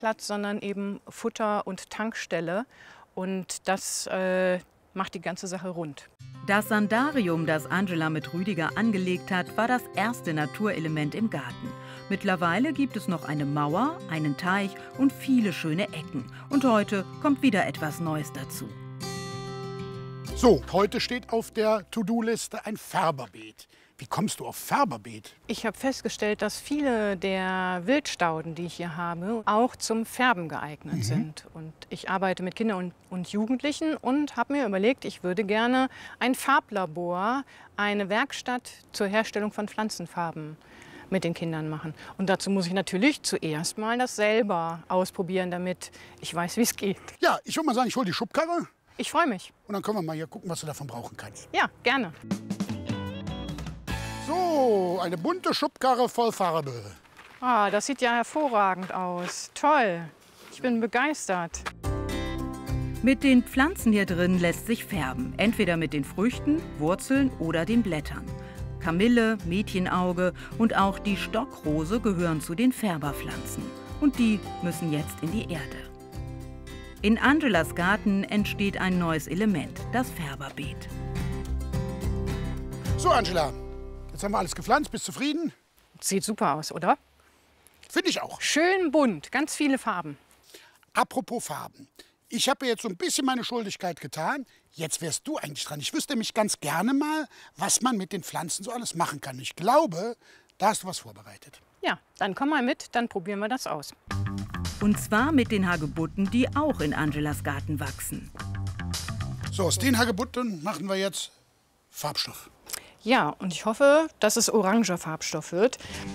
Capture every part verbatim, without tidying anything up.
Platz, sondern eben Futter und Tankstelle. Und das äh, macht die ganze Sache rund. Das Sandarium, das Angela mit Rüdiger angelegt hat, war das erste Naturelement im Garten. Mittlerweile gibt es noch eine Mauer, einen Teich und viele schöne Ecken. Und heute kommt wieder etwas Neues dazu. So, heute steht auf der To-Do-Liste ein Färberbeet. Wie kommst du auf Färberbeet? Ich habe festgestellt, dass viele der Wildstauden, die ich hier habe, auch zum Färben geeignet mhm. sind. Und ich arbeite mit Kindern und, und Jugendlichen und habe mir überlegt, ich würde gerne ein Farblabor, eine Werkstatt zur Herstellung von Pflanzenfarben mit den Kindern machen. Und dazu muss ich natürlich zuerst mal das selber ausprobieren, damit ich weiß, wie es geht. Ja, ich würde mal sagen, ich hole die Schubkarre. Ich freue mich. Und dann können wir mal hier gucken, was du davon brauchen kannst. Ja, gerne. So, eine bunte Schubkarre voll Farbe. Ah, das sieht ja hervorragend aus. Toll. Ich bin begeistert. Mit den Pflanzen hier drin lässt sich färben. Entweder mit den Früchten, Wurzeln oder den Blättern. Kamille, Mädchenauge und auch die Stockrose gehören zu den Färberpflanzen. Und die müssen jetzt in die Erde. In Angelas Garten entsteht ein neues Element, das Färberbeet. So, Angela, jetzt haben wir alles gepflanzt. Bist du zufrieden? Sieht super aus, oder? Finde ich auch. Schön bunt, ganz viele Farben. Apropos Farben. Ich habe jetzt so ein bisschen meine Schuldigkeit getan. Jetzt wärst du eigentlich dran. Ich wüsste nämlich ganz gerne mal, was man mit den Pflanzen so alles machen kann. Ich glaube, da hast du was vorbereitet. Ja, dann komm mal mit, dann probieren wir das aus. Und zwar mit den Hagebutten, die auch in Angelas Garten wachsen. So, aus den Hagebutten machen wir jetzt Farbstoff. Ja, und ich hoffe, dass es oranger Farbstoff wird.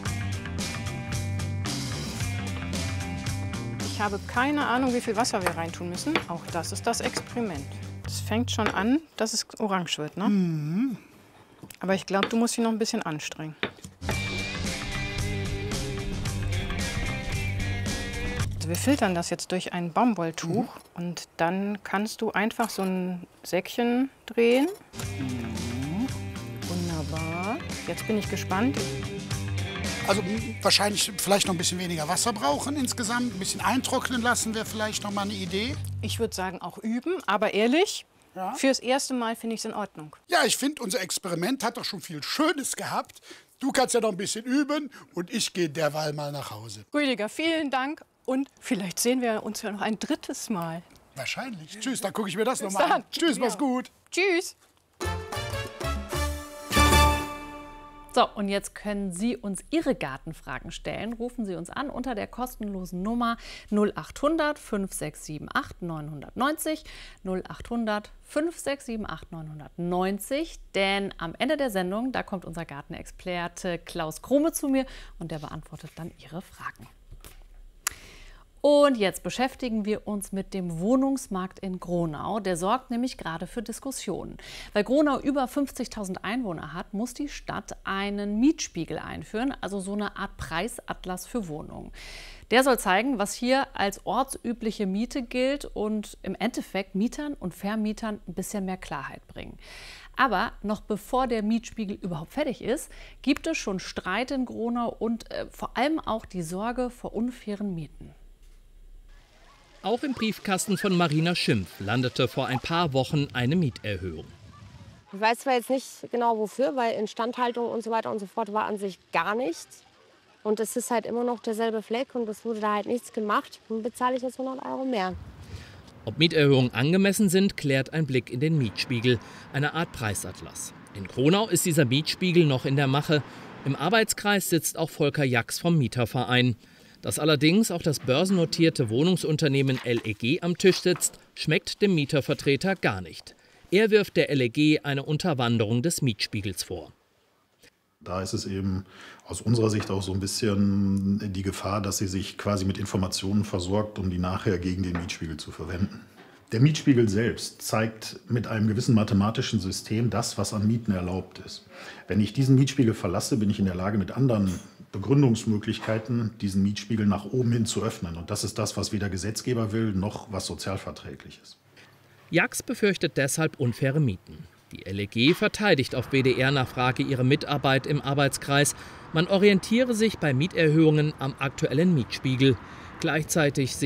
Ich habe keine Ahnung, wie viel Wasser wir reintun müssen. Auch das ist das Experiment. Es fängt schon an, dass es orange wird, ne? Mhm. Aber ich glaube, du musst dich noch ein bisschen anstrengen. Also wir filtern das jetzt durch ein Baumwolltuch. Mhm. Und dann kannst du einfach so ein Säckchen drehen. Mhm. Wunderbar. Jetzt bin ich gespannt. Also wahrscheinlich vielleicht noch ein bisschen weniger Wasser brauchen insgesamt. Ein bisschen eintrocknen lassen wäre vielleicht noch mal eine Idee. Ich würde sagen, auch üben. Aber ehrlich, ja? Fürs erste Mal finde ich es in Ordnung. Ja, ich finde, unser Experiment hat doch schon viel Schönes gehabt. Du kannst ja noch ein bisschen üben und ich gehe derweil mal nach Hause. Rüdiger, vielen Dank. Und vielleicht sehen wir uns ja noch ein drittes Mal. Wahrscheinlich. Tschüss, dann gucke ich mir das noch mal an. Tschüss, mach's gut. Tschüss. So, und jetzt können Sie uns Ihre Gartenfragen stellen. Rufen Sie uns an unter der kostenlosen Nummer null acht hundert, fünf sechs sieben acht, neun neun null, null acht hundert, fünf sechs sieben acht, neun neun null. Denn am Ende der Sendung, da kommt unser Gartenexperte Klaus Krome zu mir und der beantwortet dann Ihre Fragen. Und jetzt beschäftigen wir uns mit dem Wohnungsmarkt in Gronau. Der sorgt nämlich gerade für Diskussionen. Weil Gronau über fünfzigtausend Einwohner hat, muss die Stadt einen Mietspiegel einführen, also so eine Art Preisatlas für Wohnungen. Der soll zeigen, was hier als ortsübliche Miete gilt und im Endeffekt Mietern und Vermietern ein bisschen mehr Klarheit bringen. Aber noch bevor der Mietspiegel überhaupt fertig ist, gibt es schon Streit in Gronau und äh, vor allem auch die Sorge vor unfairen Mieten. Auch im Briefkasten von Marina Schimpf landete vor ein paar Wochen eine Mieterhöhung. Ich weiß zwar jetzt nicht genau wofür, weil Instandhaltung und so weiter und so fort war an sich gar nichts. Und es ist halt immer noch derselbe Fleck und es wurde da halt nichts gemacht. Dann bezahle ich jetzt hundert Euro mehr. Ob Mieterhöhungen angemessen sind, klärt ein Blick in den Mietspiegel, eine Art Preisatlas. In Gronau ist dieser Mietspiegel noch in der Mache. Im Arbeitskreis sitzt auch Volker Jax vom Mieterverein. Dass allerdings auch das börsennotierte Wohnungsunternehmen L E G am Tisch sitzt, schmeckt dem Mietervertreter gar nicht. Er wirft der L E G eine Unterwanderung des Mietspiegels vor. Da ist es eben aus unserer Sicht auch so ein bisschen die Gefahr, dass sie sich quasi mit Informationen versorgt, um die nachher gegen den Mietspiegel zu verwenden. Der Mietspiegel selbst zeigt mit einem gewissen mathematischen System das, was an Mieten erlaubt ist. Wenn ich diesen Mietspiegel verlasse, bin ich in der Lage, mit anderen Begründungsmöglichkeiten diesen Mietspiegel nach oben hin zu öffnen. Und das ist das, was weder Gesetzgeber will, noch was sozialverträglich ist. Jax befürchtet deshalb unfaire Mieten. Die L E G verteidigt auf W D R-Nachfrage ihre Mitarbeit im Arbeitskreis. Man orientiere sich bei Mieterhöhungen am aktuellen Mietspiegel. Gleichzeitig